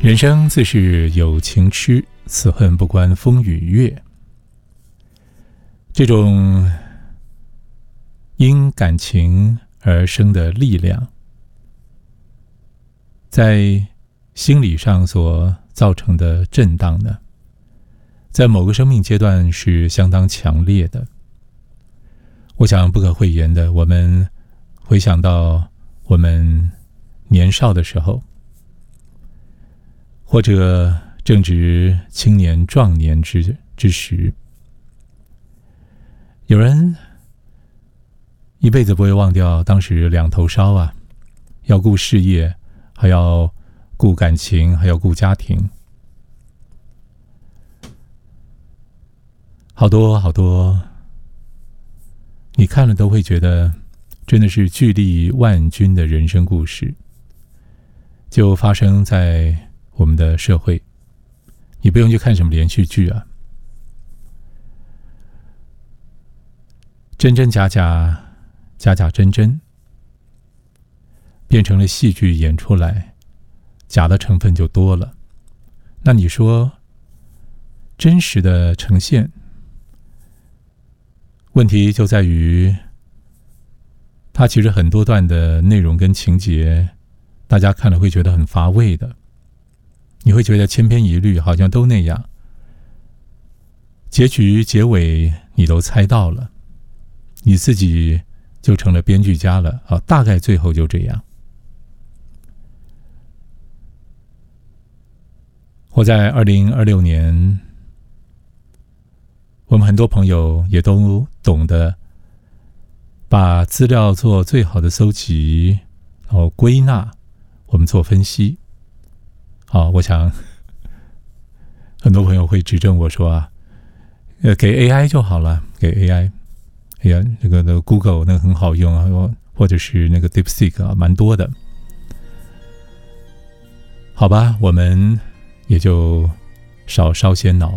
人生自是有情痴，此恨不关风与月。这种因感情而生的力量，在心理上所造成的震荡呢，在某个生命阶段是相当强烈的。我想不可讳言的，我们回想到我们年少的时候，或者正值青年壮年之时，有人一辈子不会忘掉当时两头烧啊，要顾事业，还要顾感情，还要顾家庭，好多好多，你看了都会觉得真的是巨力万钧的人生故事，就发生在我们的社会。你不用去看什么连续剧啊，真真假假，假假真真，变成了戏剧演出来，假的成分就多了。那你说真实的呈现，问题就在于它其实很多段的内容跟情节，大家看了会觉得很乏味的，你会觉得千篇一律，好像都那样，结局结尾你都猜到了，你自己就成了编剧家了啊，大概最后就这样。或在2026年，我们很多朋友也都懂得把资料做最好的搜集，然后归纳，我们做分析。我想很多朋友会指正我说啊，给 AI 就好了，给 AI。哎呀，那个 Google 那个很好用啊，或者是那个 DeepSeek 啊，蛮多的。好吧，我们也就少烧些脑。